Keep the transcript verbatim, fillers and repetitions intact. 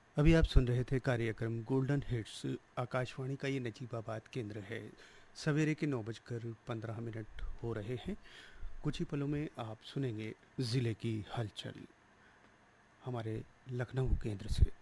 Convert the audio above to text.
अभी आप सुन रहे थे कार्यक्रम गोल्डन हिट्स। आकाशवाणी का ये नजीबाबाद केंद्र है। सवेरे के नौ बजकर पंद्रह मिनट हो रहे हैं। कुछ ही पलों में आप सुनेंगे ज़िले की हलचल हमारे लखनऊ केंद्र से।